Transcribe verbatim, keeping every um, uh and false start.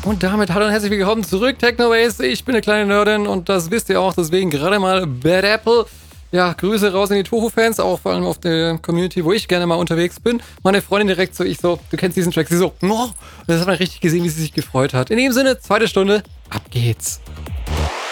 Und damit hallo und herzlich willkommen zurück, Technoways. Ich bin eine kleine Nerdin und das wisst ihr auch, deswegen gerade mal Bad Apple. Ja, Grüße raus in die Toho-Fans, auch vor allem auf der Community, wo ich gerne mal unterwegs bin. Meine Freundin direkt so, ich so, du kennst diesen Track, sie so, oh, das hat man richtig gesehen, wie sie sich gefreut hat. In dem Sinne, zweite Stunde, ab geht's.